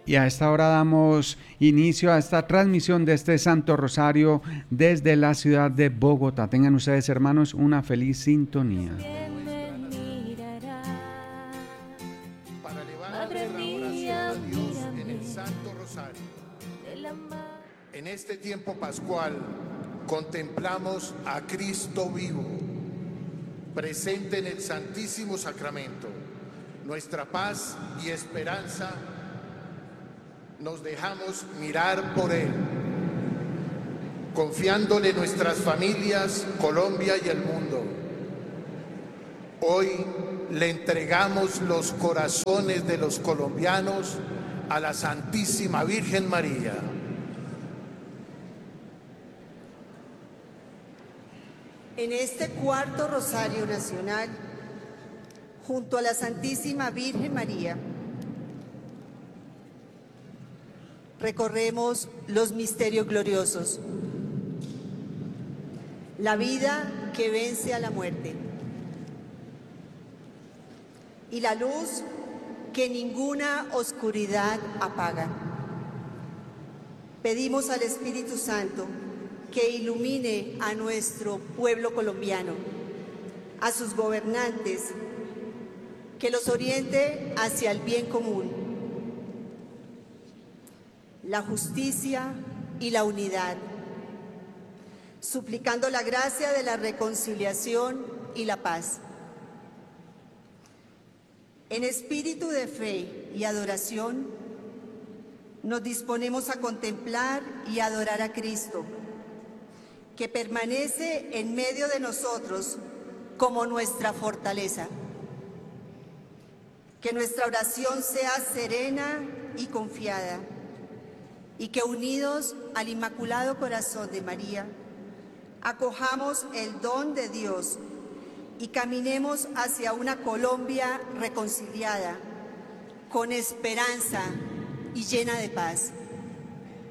Y a esta hora damos inicio a esta transmisión de este Santo Rosario desde la ciudad de Bogotá. Tengan ustedes, hermanos, una feliz sintonía. Para elevar nuestra oración a Dios en el Santo Rosario. En este tiempo pascual contemplamos a Cristo vivo, presente en el Santísimo Sacramento. Nuestra paz y esperanza nos dejamos mirar por Él, confiándole nuestras familias, Colombia y el mundo. Hoy le entregamos los corazones de los colombianos a la Santísima Virgen María. En este cuarto Rosario Nacional, junto a la Santísima Virgen María, recorremos los misterios gloriosos. La vida que vence a la muerte y la luz que ninguna oscuridad apaga. Pedimos al Espíritu Santo que ilumine a nuestro pueblo colombiano, a sus gobernantes, que los oriente hacia el bien común, la justicia y la unidad, suplicando la gracia de la reconciliación y la paz. En espíritu de fe y adoración, nos disponemos a contemplar y adorar a Cristo, que permanece en medio de nosotros como nuestra fortaleza. Que nuestra oración sea serena y confiada, y que unidos al Inmaculado Corazón de María, acojamos el don de Dios y caminemos hacia una Colombia reconciliada, con esperanza y llena de paz.